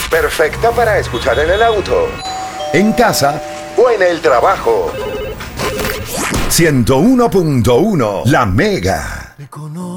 Perfecta para escuchar en el auto, en casa o en el trabajo. 101.1 La Mega.